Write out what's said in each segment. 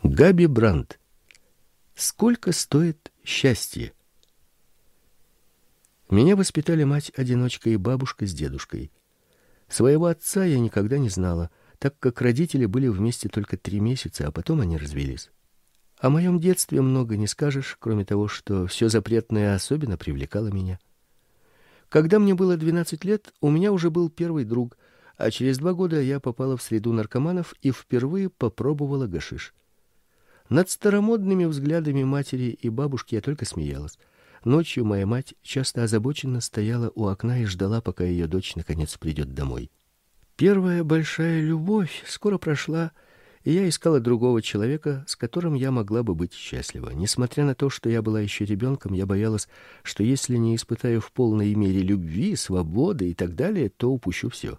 Габи Брандт. Сколько стоит счастье? Меня воспитали мать-одиночка и бабушка с дедушкой. Своего отца я никогда не знала, так как родители были вместе только 3 месяца, а потом они развелись. О моем детстве много не скажешь, кроме того, что все запретное особенно привлекало меня. Когда мне было 12 лет, у меня уже был первый друг, а через 2 года я попала в среду наркоманов и впервые попробовала гашиш. Над старомодными взглядами матери и бабушки я только смеялась. Ночью моя мать часто озабоченно стояла у окна и ждала, пока ее дочь наконец придет домой. Первая большая любовь скоро прошла, и я искала другого человека, с которым я могла бы быть счастлива. Несмотря на то, что я была еще ребенком, я боялась, что если не испытаю в полной мере любви, свободы и так далее, то упущу все.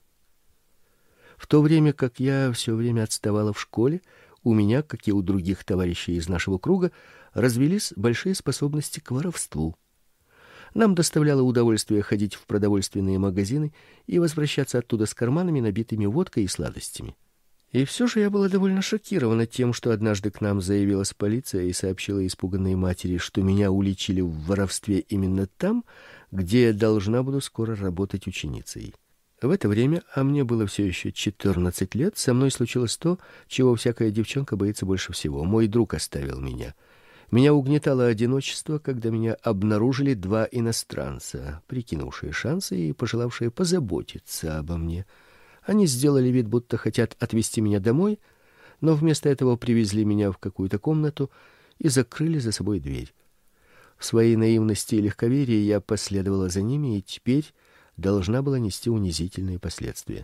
В то время как я все время отставала в школе, у меня, как и у других товарищей из нашего круга, развились большие способности к воровству. Нам доставляло удовольствие ходить в продовольственные магазины и возвращаться оттуда с карманами, набитыми водкой и сладостями. И все же я была довольно шокирована тем, что однажды к нам заявилась полиция и сообщила испуганной матери, что меня уличили в воровстве именно там, где я должна буду скоро работать ученицей. В это время, а мне было все еще 14 лет, со мной случилось то, чего всякая девчонка боится больше всего. Мой друг оставил меня. Меня угнетало одиночество, когда меня обнаружили 2 иностранца, прикинувшие шансы и пожелавшие позаботиться обо мне. Они сделали вид, будто хотят отвезти меня домой, но вместо этого привезли меня в какую-то комнату и закрыли за собой дверь. В своей наивности и легковерии я последовала за ними и теперь должна была нести унизительные последствия.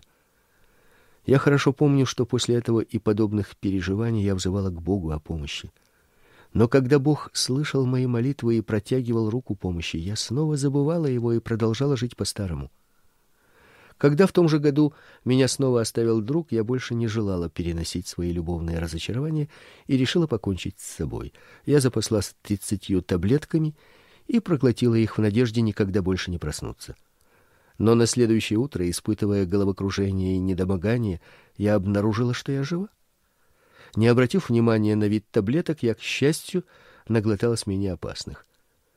Я хорошо помню, что после этого и подобных переживаний я взывала к Богу о помощи. Но когда Бог слышал мои молитвы и протягивал руку помощи, я снова забывала его и продолжала жить по-старому. Когда в том же году меня снова оставил друг, я больше не желала переносить свои любовные разочарования и решила покончить с собой. Я запаслась 30 таблетками и проглотила их в надежде никогда больше не проснуться. Но на следующее утро, испытывая головокружение и недомогание, я обнаружила, что я жива. Не обратив внимания на вид таблеток, я, к счастью, наглоталась менее опасных.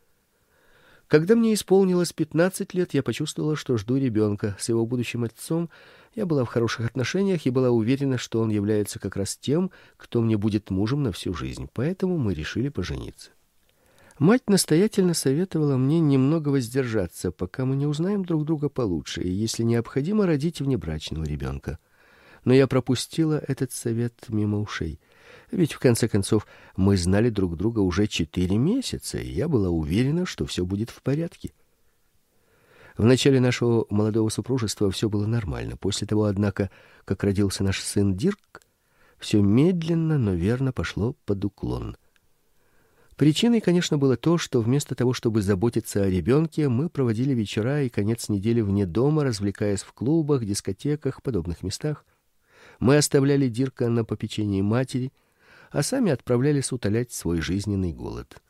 Когда мне исполнилось 15 лет, я почувствовала, что жду ребенка. С его будущим отцом я была в хороших отношениях и была уверена, что он является как раз тем, кто мне будет мужем на всю жизнь. Поэтому мы решили пожениться. Мать настоятельно советовала мне немного воздержаться, пока мы не узнаем друг друга получше, и, если необходимо, родить внебрачного ребенка. Но я пропустила этот совет мимо ушей. Ведь, в конце концов, мы знали друг друга уже 4 месяца, и я была уверена, что все будет в порядке. В начале нашего молодого супружества все было нормально. После того, однако, как родился наш сын Дирк, все медленно, но верно пошло под уклон. Причиной, конечно, было то, что вместо того, чтобы заботиться о ребенке, мы проводили вечера и конец недели вне дома, развлекаясь в клубах, дискотеках, подобных местах. Мы оставляли Дирка на попечении матери, а сами отправлялись утолять свой жизненный голод.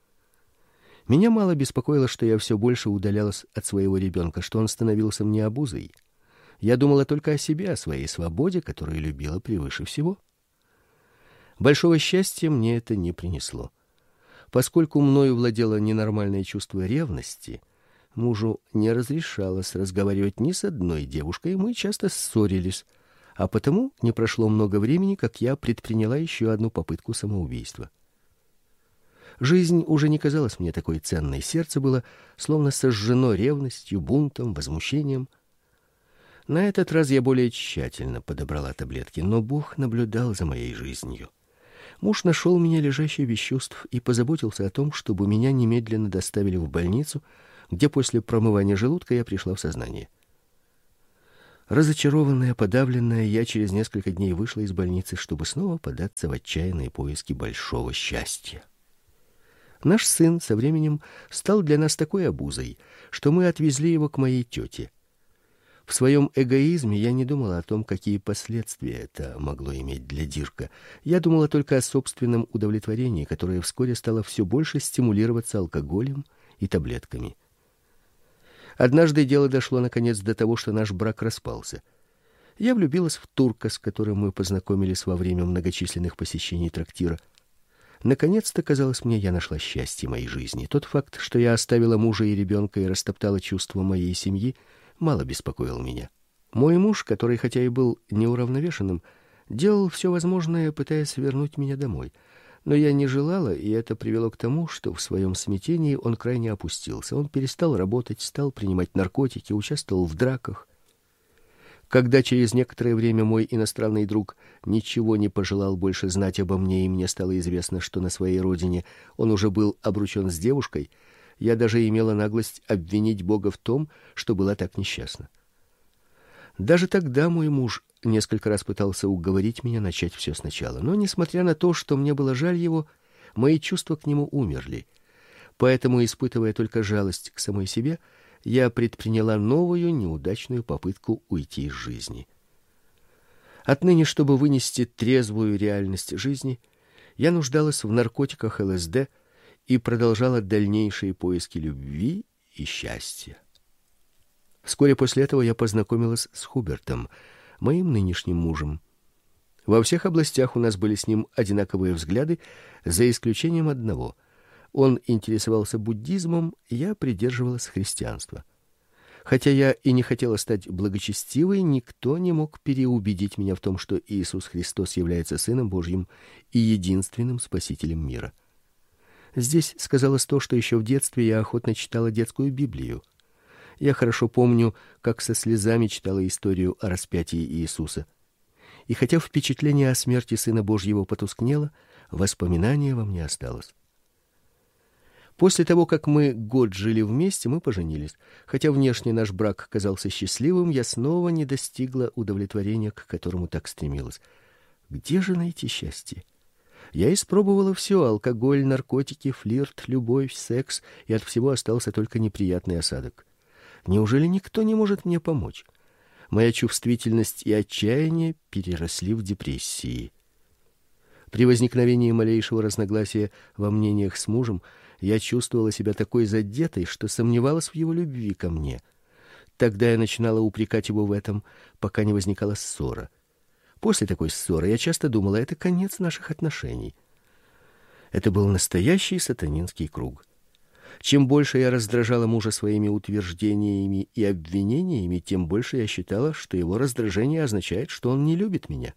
Меня мало беспокоило, что я все больше удалялась от своего ребенка, что он становился мне обузой. Я думала только о себе, о своей свободе, которую любила превыше всего. Большого счастья мне это не принесло. Поскольку мною владело ненормальное чувство ревности, мужу не разрешалось разговаривать ни с одной девушкой, и мы часто ссорились, а потому не прошло много времени, как я предприняла еще одну попытку самоубийства. Жизнь уже не казалась мне такой ценной, сердце было словно сожжено ревностью, бунтом, возмущением. На этот раз я более тщательно подобрала таблетки, но Бог наблюдал за моей жизнью. Муж нашел меня лежащей без чувств и позаботился о том, чтобы меня немедленно доставили в больницу, где после промывания желудка я пришла в сознание. Разочарованная, подавленная, я через несколько дней вышла из больницы, чтобы снова податься в отчаянные поиски большого счастья. Наш сын со временем стал для нас такой обузой, что мы отвезли его к моей тете. В своем эгоизме я не думала о том, какие последствия это могло иметь для Дирка. Я думала только о собственном удовлетворении, которое вскоре стало все больше стимулироваться алкоголем и таблетками. Однажды дело дошло наконец до того, что наш брак распался. Я влюбилась в турка, с которым мы познакомились во время многочисленных посещений трактира. Наконец-то, казалось мне, я нашла счастье моей жизни. Тот факт, что я оставила мужа и ребенка и растоптала чувства моей семьи, мало беспокоил меня. Мой муж, который хотя и был неуравновешенным, делал все возможное, пытаясь вернуть меня домой. Но я не желала, и это привело к тому, что в своем смятении он крайне опустился. Он перестал работать, стал принимать наркотики, участвовал в драках. Когда через некоторое время мой иностранный друг ничего не пожелал больше знать обо мне, и мне стало известно, что на своей родине он уже был обручен с девушкой, я даже имела наглость обвинить Бога в том, что была так несчастна. Даже тогда мой муж несколько раз пытался уговорить меня начать все сначала, но, несмотря на то, что мне было жаль его, мои чувства к нему умерли. Поэтому, испытывая только жалость к самой себе, я предприняла новую неудачную попытку уйти из жизни. Отныне, чтобы вынести трезвую реальность жизни, я нуждалась в наркотиках ЛСД и продолжала дальнейшие поиски любви и счастья. Вскоре после этого я познакомилась с Хубертом, моим нынешним мужем. Во всех областях у нас были с ним одинаковые взгляды, за исключением одного. Он интересовался буддизмом, я придерживалась христианства. Хотя я и не хотела стать благочестивой, никто не мог переубедить меня в том, что Иисус Христос является Сыном Божьим и единственным Спасителем мира. Здесь сказалось то, что еще в детстве я охотно читала детскую Библию. Я хорошо помню, как со слезами читала историю о распятии Иисуса. И хотя впечатление о смерти Сына Божьего потускнело, воспоминание во мне осталось. После того, как мы год жили вместе, мы поженились. Хотя внешне наш брак казался счастливым, я снова не достигла удовлетворения, к которому так стремилась. Где же найти счастье? Я испробовала все: алкоголь, наркотики, флирт, любовь, секс, и от всего остался только неприятный осадок. Неужели никто не может мне помочь? Моя чувствительность и отчаяние переросли в депрессии. При возникновении малейшего разногласия во мнениях с мужем я чувствовала себя такой задетой, что сомневалась в его любви ко мне. Тогда я начинала упрекать его в этом, пока не возникала ссора. После такой ссоры я часто думала, это конец наших отношений. Это был настоящий сатанинский круг. Чем больше я раздражала мужа своими утверждениями и обвинениями, тем больше я считала, что его раздражение означает, что он не любит меня.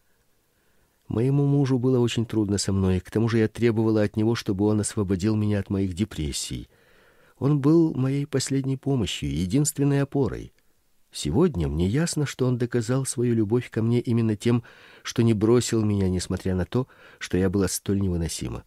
Моему мужу было очень трудно со мной, к тому же я требовала от него, чтобы он освободил меня от моих депрессий. Он был моей последней помощью, единственной опорой. Сегодня мне ясно, что он доказал свою любовь ко мне именно тем, что не бросил меня, несмотря на то, что я была столь невыносима.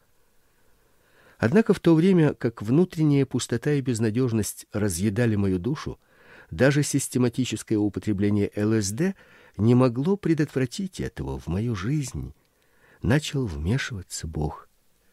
Однако в то время, как внутренняя пустота и безнадежность разъедали мою душу, даже систематическое употребление ЛСД не могло предотвратить этого. В мою жизнь начал вмешиваться Бог.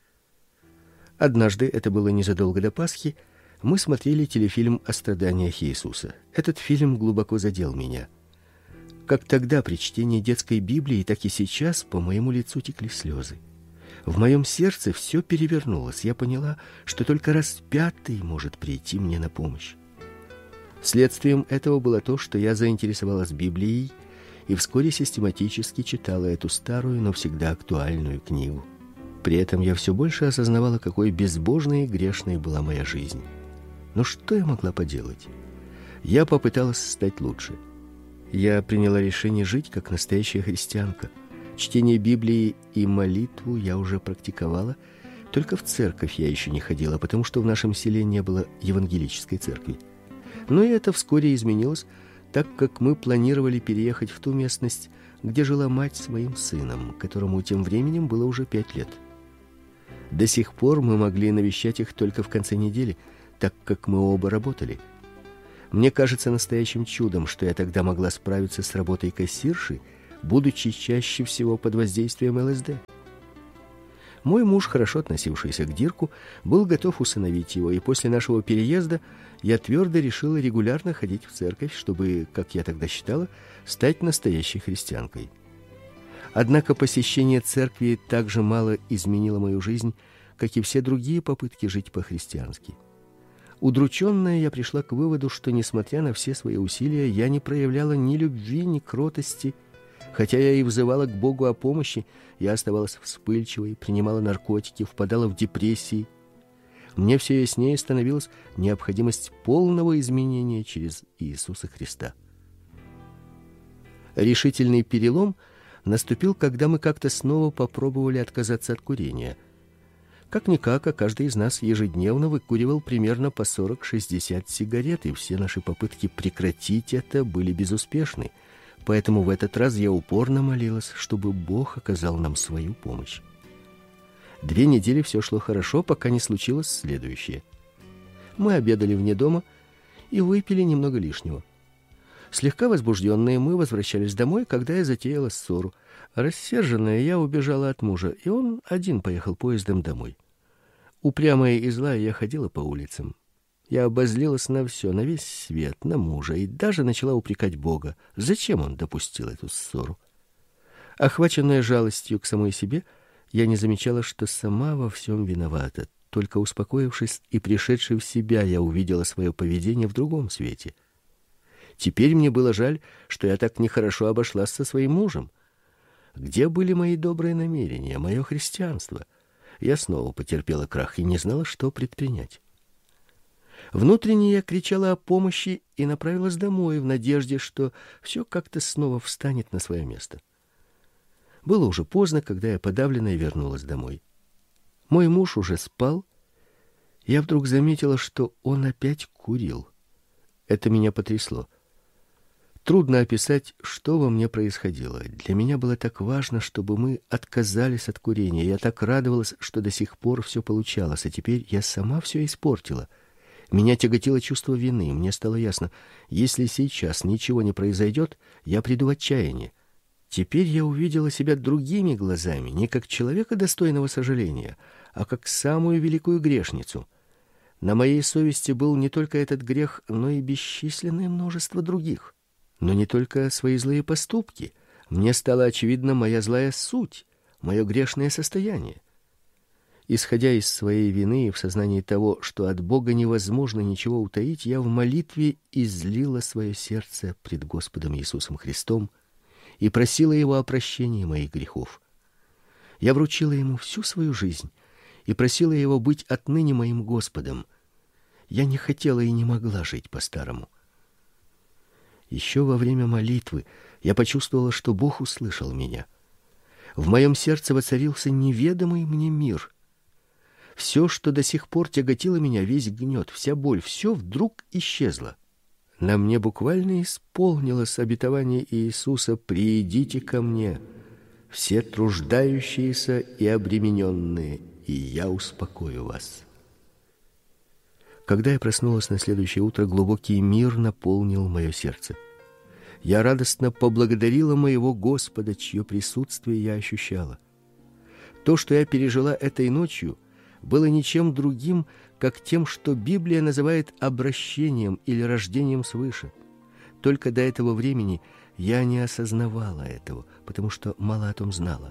Однажды, это было незадолго до Пасхи, мы смотрели телефильм о страданиях Иисуса. Этот фильм глубоко задел меня. Как тогда при чтении детской Библии, так и сейчас по моему лицу текли слезы. В моем сердце все перевернулось. Я поняла, что только распятый может прийти мне на помощь. Следствием этого было то, что я заинтересовалась Библией и вскоре систематически читала эту старую, но всегда актуальную книгу. При этом я все больше осознавала, какой безбожной и грешной была моя жизнь. Но что я могла поделать? Я попыталась стать лучше. Я приняла решение жить как настоящая христианка. Чтение Библии и молитву я уже практиковала, только в церковь я еще не ходила, потому что в нашем селе не было евангелической церкви. Но и это вскоре изменилось, так как мы планировали переехать в ту местность, где жила мать с моим сыном, которому тем временем было уже 5 лет. До сих пор мы могли навещать их только в конце недели, так как мы оба работали. Мне кажется настоящим чудом, что я тогда могла справиться с работой кассирши, будучи чаще всего под воздействием ЛСД. Мой муж, хорошо относившийся к Дирку, был готов усыновить его, и после нашего переезда я твердо решила регулярно ходить в церковь, чтобы, как я тогда считала, стать настоящей христианкой. Однако посещение церкви так же мало изменило мою жизнь, как и все другие попытки жить по-христиански. Удрученная, я пришла к выводу, что, несмотря на все свои усилия, я не проявляла ни любви, ни кротости, Хотя я и взывала к Богу о помощи, я оставалась вспыльчивой, принимала наркотики, впадала в депрессии. Мне все яснее становилась необходимость полного изменения через Иисуса Христа. Решительный перелом наступил, когда мы как-то снова попробовали отказаться от курения. Как-никак, а каждый из нас ежедневно выкуривал примерно по 40-60 сигарет, и все наши попытки прекратить это были безуспешны. Поэтому в этот раз я упорно молилась, чтобы Бог оказал нам свою помощь. 2 недели все шло хорошо, пока не случилось следующее. Мы обедали вне дома и выпили немного лишнего. Слегка возбужденные мы возвращались домой, когда я затеяла ссору. Рассерженная, я убежала от мужа, и он один поехал поездом домой. Упрямая и злая, я ходила по улицам. Я обозлилась на все, на весь свет, на мужа, и даже начала упрекать Бога. Зачем он допустил эту ссору? Охваченная жалостью к самой себе, я не замечала, что сама во всем виновата. Только успокоившись и пришедшей в себя, я увидела свое поведение в другом свете. Теперь мне было жаль, что я так нехорошо обошлась со своим мужем. Где были мои добрые намерения, мое христианство? Я снова потерпела крах и не знала, что предпринять. Внутренне я кричала о помощи и направилась домой в надежде, что все как-то снова встанет на свое место. Было уже поздно, когда я подавленная вернулась домой. Мой муж уже спал. Я вдруг заметила, что он опять курил. Это меня потрясло. Трудно описать, что во мне происходило. Для меня было так важно, чтобы мы отказались от курения. Я так радовалась, что до сих пор все получалось, а теперь я сама все испортила. Меня тяготило чувство вины. Мне стало ясно, если сейчас ничего не произойдет, я приду в отчаяние. Теперь я увидела себя другими глазами, не как человека, достойного сожаления, а как самую великую грешницу. На моей совести был не только этот грех, но и бесчисленное множество других. Но не только свои злые поступки. Мне стала очевидна моя злая суть, мое грешное состояние. Исходя из своей вины и в сознании того, что от Бога невозможно ничего утаить, я в молитве излила свое сердце пред Господом Иисусом Христом и просила Его о прощении моих грехов. Я вручила Ему всю свою жизнь и просила Его быть отныне моим Господом. Я не хотела и не могла жить по-старому. Еще во время молитвы я почувствовала, что Бог услышал меня. В моем сердце воцарился неведомый мне мир. Все, что до сих пор тяготило меня, весь гнет, вся боль, все вдруг исчезло. На мне буквально исполнилось обетование Иисуса: «Придите ко мне, все труждающиеся и обремененные, и я успокою вас». Когда я проснулась на следующее утро, глубокий мир наполнил мое сердце. Я радостно поблагодарила моего Господа, чье присутствие я ощущала. То, что я пережила этой ночью, было ничем другим, как тем, что Библия называет обращением или рождением свыше. Только до этого времени я не осознавала этого, потому что мало о том знала.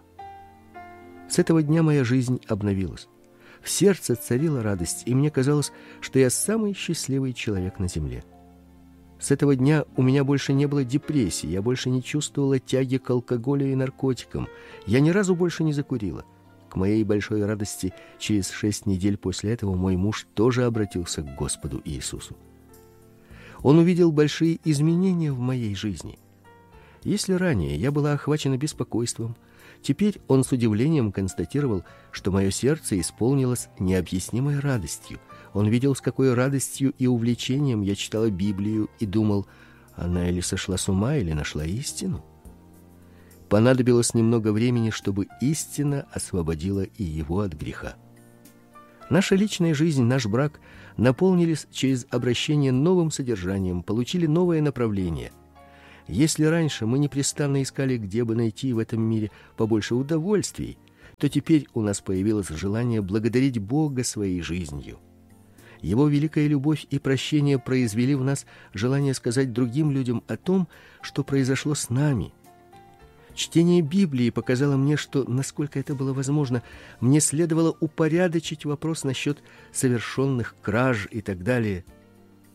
С этого дня моя жизнь обновилась. В сердце царила радость, и мне казалось, что я самый счастливый человек на земле. С этого дня у меня больше не было депрессии, я больше не чувствовала тяги к алкоголю и наркотикам, я ни разу больше не закурила. К моей большой радости, через 6 недель после этого мой муж тоже обратился к Господу Иисусу. Он увидел большие изменения в моей жизни. Если ранее я была охвачена беспокойством, теперь он с удивлением констатировал, что мое сердце исполнилось необъяснимой радостью. Он видел, с какой радостью и увлечением я читала Библию и думал, она или сошла с ума, или нашла истину. Понадобилось немного времени, чтобы истина освободила и его от греха. Наша личная жизнь, наш брак наполнились через обращение новым содержанием, получили новое направление. Если раньше мы непрестанно искали, где бы найти в этом мире побольше удовольствий, то теперь у нас появилось желание благодарить Бога своей жизнью. Его великая любовь и прощение произвели в нас желание сказать другим людям о том, что произошло с нами. Чтение Библии показало мне, что, насколько это было возможно, мне следовало упорядочить вопрос насчет совершенных краж и так далее.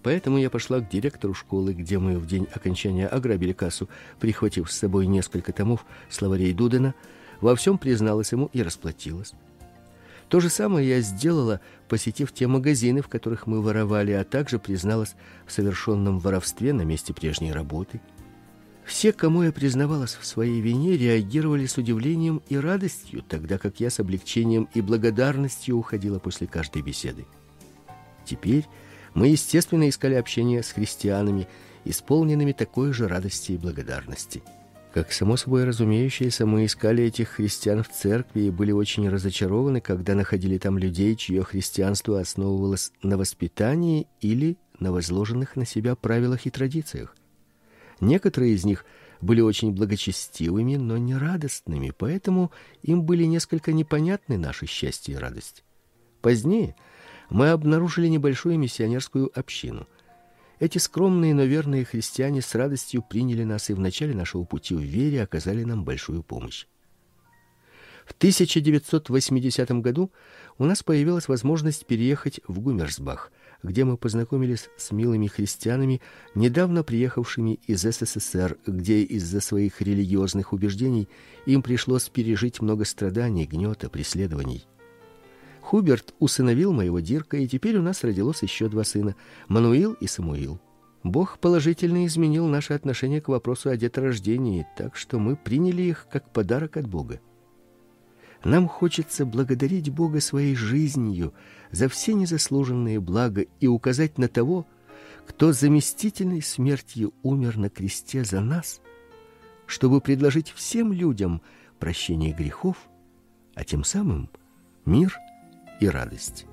Поэтому я пошла к директору школы, где мы в день окончания ограбили кассу, прихватив с собой несколько томов словарей Дудена, во всем призналась ему и расплатилась. То же самое я сделала, посетив те магазины, в которых мы воровали, а также призналась в совершенном воровстве на месте прежней работы. Все, кому я признавалась в своей вине, реагировали с удивлением и радостью, тогда как я с облегчением и благодарностью уходила после каждой беседы. Теперь мы, естественно, искали общение с христианами, исполненными такой же радости и благодарности. Как само собой разумеющееся, мы искали этих христиан в церкви и были очень разочарованы, когда находили там людей, чье христианство основывалось на воспитании или на возложенных на себя правилах и традициях. Некоторые из них были очень благочестивыми, но не радостными, поэтому им были несколько непонятны наше счастье и радость. Позднее мы обнаружили небольшую миссионерскую общину. Эти скромные, но верные христиане с радостью приняли нас и в начале нашего пути в вере оказали нам большую помощь. В 1980 году у нас появилась возможность переехать в Гумерсбах, где мы познакомились с милыми христианами, недавно приехавшими из СССР, где из-за своих религиозных убеждений им пришлось пережить много страданий, гнета, преследований. Хуберт усыновил моего Дирка, и теперь у нас родилось еще 2 сына – Мануил и Самуил. Бог положительно изменил наше отношение к вопросу о деторождении, так что мы приняли их как подарок от Бога. Нам хочется благодарить Бога своей жизнью за все незаслуженные блага и указать на того, кто заместительной смертью умер на кресте за нас, чтобы предложить всем людям прощение грехов, а тем самым мир и радость.